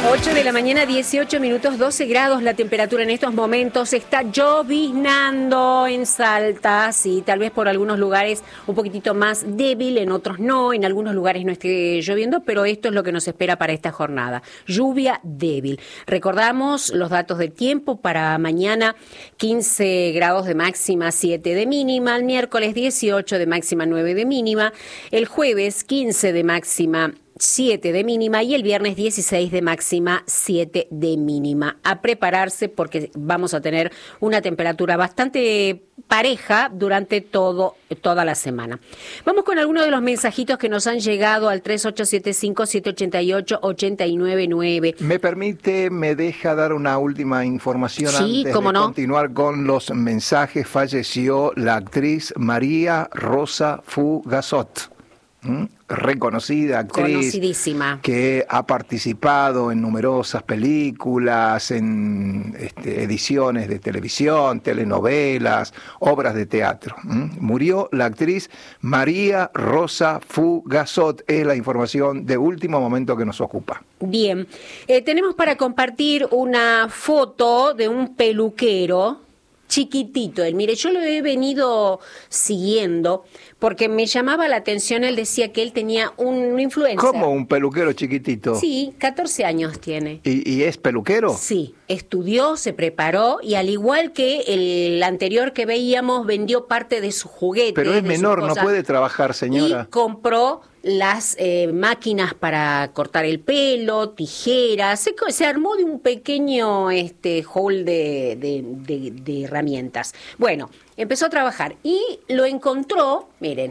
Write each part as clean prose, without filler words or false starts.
8 de la mañana, 18 minutos, 12 grados la temperatura en estos momentos. Está lloviznando en Salta, sí, tal vez por algunos lugares un poquitito más débil, en otros no, en algunos lugares no esté lloviendo, pero esto es lo que nos espera para esta jornada. Lluvia débil. Recordamos los datos del tiempo para mañana: 15 grados de máxima, 7 de mínima, el miércoles 18 de máxima, 9 de mínima, el jueves 15 de máxima, 7 de mínima y el viernes 16 de máxima, 7 de mínima. A prepararse porque vamos a tener una temperatura bastante pareja durante toda la semana. Vamos con algunos de los mensajitos que nos han llegado al 3875-788-899. Me deja dar una última información sí, antes cómo de no. continuar con los mensajes. Falleció la actriz María Rosa Fugazot. Reconocida actriz, conocidísima, que ha participado en numerosas películas, en ediciones de televisión, telenovelas, obras de teatro. Murió la actriz María Rosa Fugazot, es la información de último momento que nos ocupa. Bien, tenemos para compartir una foto de un peluquero chiquitito. Mire, yo lo he venido siguiendo porque me llamaba la atención. Él decía que él tenía un influencer. ¿Cómo un peluquero chiquitito? Sí, 14 años tiene. ¿Y es peluquero? Sí, estudió, se preparó y al igual que el anterior que veíamos, vendió parte de sus juguetes. Pero es menor, no puede trabajar, señora. Y compró las máquinas para cortar el pelo, tijeras, se armó de un pequeño haul de herramientas. Bueno, empezó a trabajar y lo encontró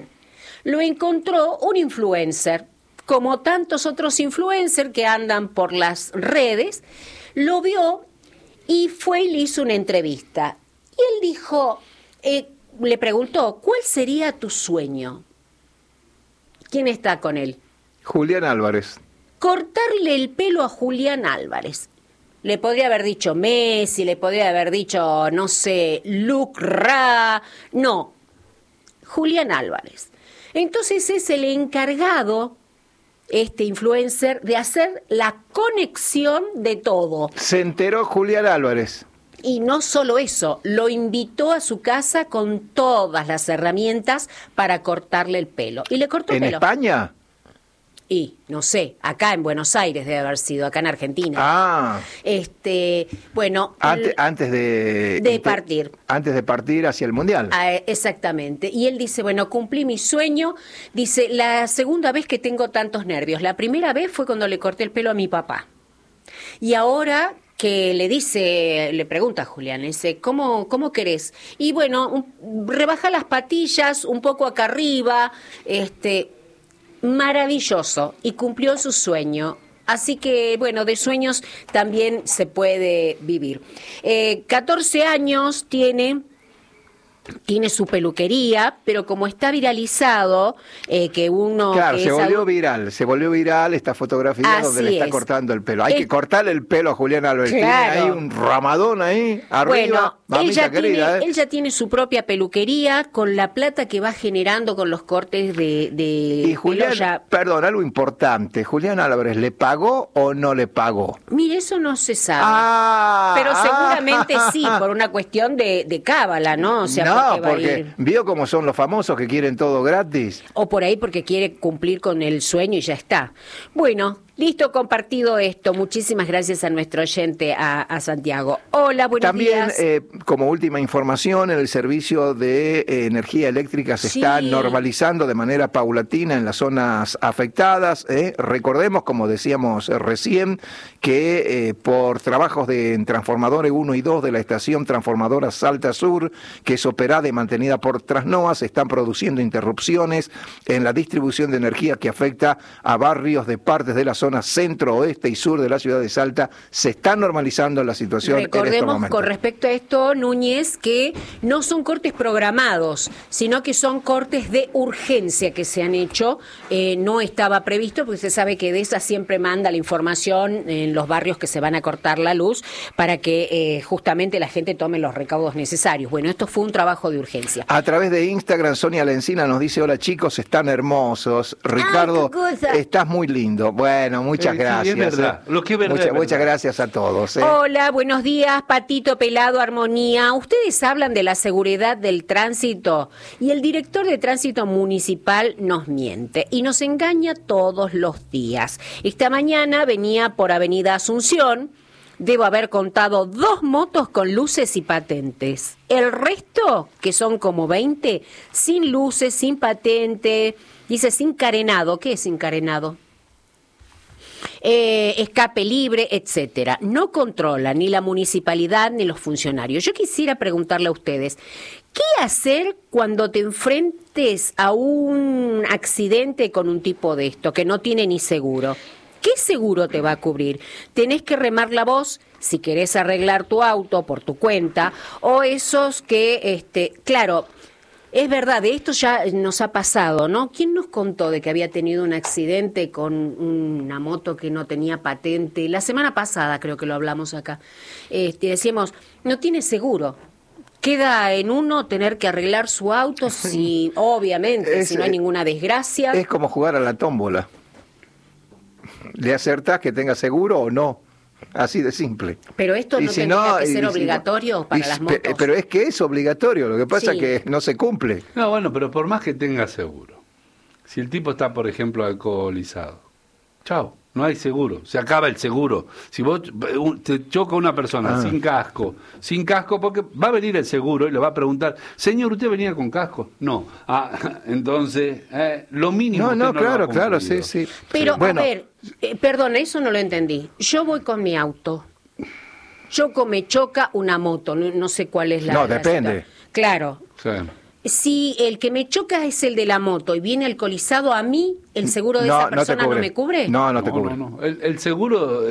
un influencer, como tantos otros influencers que andan por las redes. Lo vio y fue y le hizo una entrevista. Y él dijo, le preguntó, ¿cuál sería tu sueño? ¿Quién está con él? Julián Álvarez. Cortarle el pelo a Julián Álvarez. Le podría haber dicho Messi, le podría haber dicho, no sé, Luke Ra. No, Julián Álvarez. Entonces es el encargado, este influencer, de hacer la conexión de todo. Se enteró Julián Álvarez. Y no solo eso, lo invitó a su casa con todas las herramientas para cortarle el pelo. Y le cortó el pelo. ¿En España? Y, no sé, acá en Buenos Aires debe haber sido, acá en Argentina. Ah. Bueno. Antes de partir. Antes de partir hacia el Mundial. Exactamente. Y él dice, bueno, cumplí mi sueño. Dice, la segunda vez que tengo tantos nervios. La primera vez fue cuando le corté el pelo a mi papá. Y ahora que le pregunta a Julián, le dice, ¿cómo querés? Y bueno, rebaja las patillas un poco acá arriba, maravilloso, y cumplió su sueño. Así que, bueno, de sueños también se puede vivir. 14 años tiene su peluquería, pero como está viralizado, que uno... Claro, se volvió viral esta fotografía donde le está cortando el pelo. Hay que cortarle el pelo a Julián Álvarez. Claro. Tiene ahí un ramadón ahí, arriba. Bueno, él ya tiene su propia peluquería con la plata que va generando con los cortes de y Julián, perdón, algo importante. ¿Julián Álvarez le pagó o no le pagó? Mire, eso no se sabe. Pero seguramente sí, por una cuestión de cábala, ¿no? O sea, porque vio cómo son los famosos que quieren todo gratis. O por ahí porque quiere cumplir con el sueño y ya está. Bueno, listo, compartido esto. Muchísimas gracias a nuestro oyente, a Santiago. Hola, buenos días. También, como última información, el servicio de energía eléctrica se está normalizando de manera paulatina en las zonas afectadas. Recordemos, como decíamos recién, que por trabajos de transformadores 1 y 2 de la estación transformadora Salta Sur, que es operada y mantenida por Trasnoa, se están produciendo interrupciones en la distribución de energía que afecta a barrios de partes de la zona centro, oeste y sur de la ciudad de Salta. Se está normalizando la situación. Recordemos con respecto a esto, Núñez, que no son cortes programados, sino que son cortes de urgencia que se han hecho. No estaba previsto, porque se sabe que DESA siempre manda la información en los barrios que se van a cortar la luz para que justamente la gente tome los recaudos necesarios. Bueno, esto fue un trabajo de urgencia. A través de Instagram, Sonia Lencina nos dice, hola chicos, están hermosos. Ricardo, estás muy lindo. Bueno, Bueno, muchas gracias. Sí, es verdad. Lo que es verdad, Muchas gracias a todos. Hola, buenos días, Patito Pelado, Armonía. Ustedes hablan de la seguridad del tránsito y el director de tránsito municipal nos miente y nos engaña todos los días. Esta mañana venía por Avenida Asunción. Debo haber contado 2 motos con luces y patentes. El resto, que son como 20, sin luces, sin patente, dice sin carenado. ¿Qué es sin carenado? Escape libre, etcétera. No controla ni la municipalidad ni los funcionarios. Yo quisiera preguntarle a ustedes, ¿qué hacer cuando te enfrentes a un accidente con un tipo de esto, que no tiene ni seguro? ¿Qué seguro te va a cubrir? ¿Tenés que remar la voz si querés arreglar tu auto por tu cuenta? O esos que, claro, es verdad, de esto ya nos ha pasado, ¿no? ¿Quién nos contó de que había tenido un accidente con una moto que no tenía patente? La semana pasada creo que lo hablamos acá. Decíamos, no tiene seguro. Queda en uno tener que arreglar su auto si, obviamente, si no hay ninguna desgracia. Es como jugar a la tómbola. ¿Le acertás que tenga seguro o no? Así de simple. Pero esto no tendría que ser obligatorio para las motos. Pero es que es obligatorio, lo que pasa es que no se cumple. No, bueno, pero por más que tenga seguro, si el tipo está, por ejemplo, alcoholizado, chao, no hay seguro, se acaba el seguro. Si vos te choca una persona sin casco, porque va a venir el seguro y le va a preguntar, señor, ¿usted venía con casco? No. Entonces, lo mínimo. No, claro, sí. Pero, bueno. A ver, perdón, eso no lo entendí. Yo voy con mi auto. Me choca una moto, no sé cuál es la... No, depende. Claro. Sí. Si el que me choca es el de la moto y viene alcoholizado, ¿a mí el seguro de esa persona no me cubre? No te cubre. No. El seguro,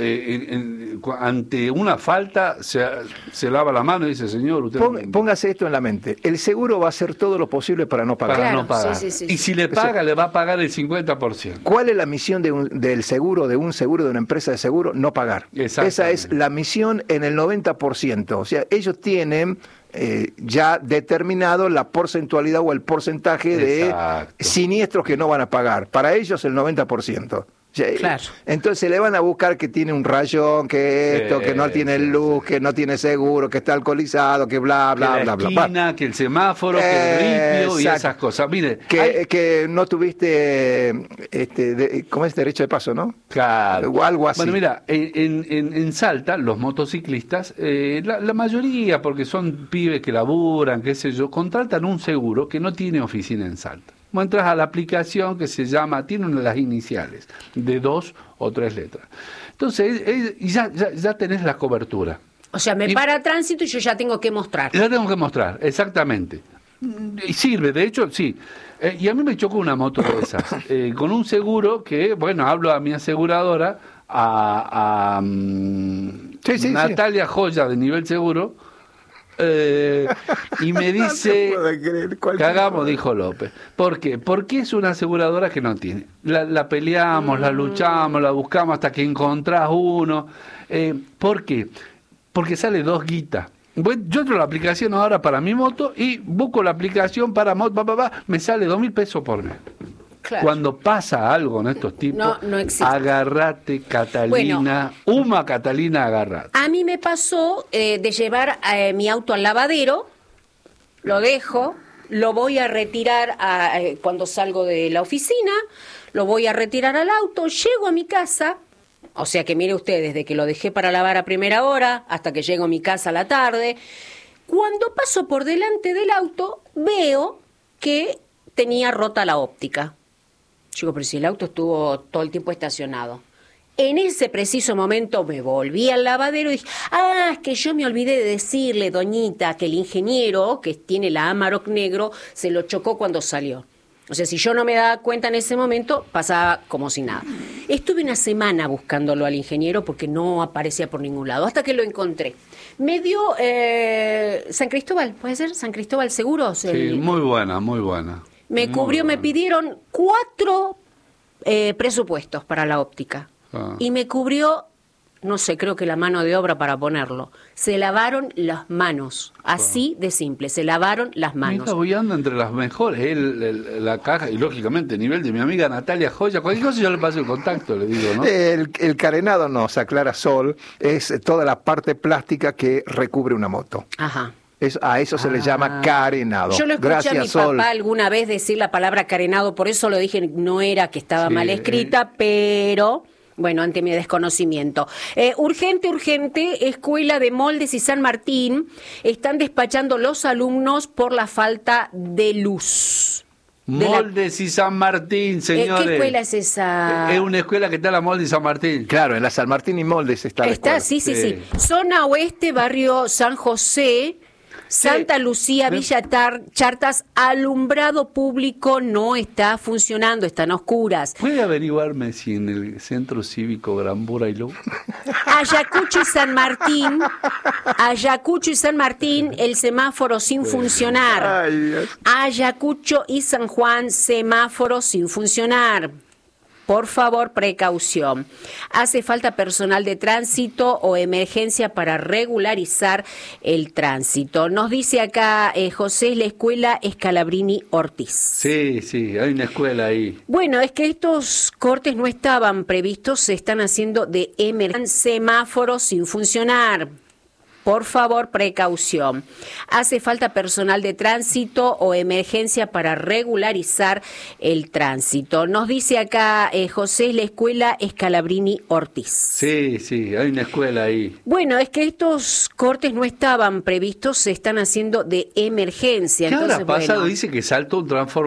ante una falta, se lava la mano y dice, señor, usted... Póngase esto en la mente. El seguro va a hacer todo lo posible para no pagar. Para no pagar. Sí. Y si le paga, le va a pagar el 50%. ¿Cuál es la misión del seguro, de un seguro, de una empresa de seguro? No pagar. Esa es la misión en el 90%. O sea, ellos tienen... ya determinado la porcentualidad o el porcentaje de siniestros que no van a pagar. Para ellos el 90%. Claro. Entonces le van a buscar que tiene un rayón, que esto, que no tiene luz, que no tiene seguro, que está alcoholizado, que bla, bla. Que el semáforo, que el ripio y esas cosas. Mire, que no tuviste, ¿cómo es derecho de paso, no? Claro. O algo así. Bueno, mira, en Salta, los motociclistas, la mayoría, porque son pibes que laburan, qué sé yo, contratan un seguro que no tiene oficina en Salta. Vos entras a la aplicación que se llama, tiene una de las iniciales, de 2 o 3 letras. Entonces, ya tenés la cobertura. O sea, para tránsito y yo ya tengo que mostrar. Ya tengo que mostrar, exactamente. Y sirve, de hecho, sí. Y a mí me chocó una moto de esas, con un seguro que, bueno, hablo a mi aseguradora, a Natalia Joya de Nivel Seguro, y me dice, cagamos, dijo López. ¿Por qué? Porque es una aseguradora que no tiene. La peleamos, la luchamos, la buscamos hasta que encontrás uno. ¿Por qué? Porque sale 2 guitas. Yo entro la aplicación ahora para mi moto y busco la aplicación para moto, me sale 2.000 pesos por mes. Claro. Cuando pasa algo en estos tipos, no agárrate, Catalina, Catalina, agárrate. A mí me pasó de llevar mi auto al lavadero, lo dejo, lo voy a retirar cuando salgo de la oficina, lo voy a retirar al auto, llego a mi casa, o sea que mire usted, desde que lo dejé para lavar a primera hora hasta que llego a mi casa a la tarde, cuando paso por delante del auto veo que tenía rota la óptica. Digo, pero si el auto estuvo todo el tiempo estacionado. En ese preciso momento me volví al lavadero y dije, es que yo me olvidé de decirle, doñita, que el ingeniero, que tiene la Amarok negro, se lo chocó cuando salió. O sea, si yo no me daba cuenta en ese momento, pasaba como si nada. Estuve una semana buscándolo al ingeniero porque no aparecía por ningún lado, hasta que lo encontré. Me dio San Cristóbal, ¿puede ser? San Cristóbal Seguros. Sí, muy buena. Me cubrió, me pidieron 4 presupuestos para la óptica. Y me cubrió no sé, creo que la mano de obra para ponerlo. Se lavaron las manos, así de simple, se lavaron las manos. Mira, voy ando entre las mejores, la caja, y lógicamente, nivel de mi amiga Natalia Joya, cualquier cosa yo le paso el contacto, le digo, ¿no? El carenado nos aclara Sol, es toda la parte plástica que recubre una moto. Ajá. A eso se le llama carenado. Yo lo escuché a mi papá alguna vez decir la palabra carenado, por eso lo dije, no era que estaba mal escrita, pero... Bueno, ante mi desconocimiento. Urgente, Escuela de Moldes y San Martín están despachando los alumnos por la falta de luz. Moldes y San Martín, señores. ¿Qué escuela es esa? Es una escuela que está en la Moldes y San Martín. Claro, en la San Martín y Moldes está la escuela. Sí. Zona Oeste, barrio San José, Santa Lucía, Villa Chartas, alumbrado público no está funcionando, están oscuras. ¿Puede averiguarme si en el Centro Cívico Gran Burailo? Ayacucho y San Martín, el semáforo sin funcionar. Ay, Dios. Ayacucho y San Juan, semáforo sin funcionar. Por favor, precaución. Hace falta personal de tránsito o emergencia para regularizar el tránsito. Nos dice acá José, la escuela Scalabrini Ortiz. Sí, hay una escuela ahí. Bueno, es que estos cortes no estaban previstos, se están haciendo de emergencia. Semáforos sin funcionar. Por favor, precaución. Hace falta personal de tránsito o emergencia para regularizar el tránsito. Nos dice acá José, la escuela Scalabrini Ortiz. Sí, hay una escuela ahí. Bueno, es que estos cortes no estaban previstos, se están haciendo de emergencia. ¿Qué Entonces, habrá pasado? Bueno, Dice que saltó un transformador.